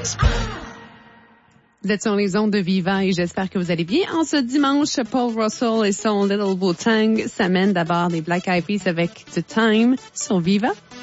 Vous êtes sur les ondes de Viva et j'espère que vous allez bien. En ce dimanche, Paul Russell et son Little Wu-Tang s'amènent d'abord des Black Eyed Peas avec The Time sur Viva.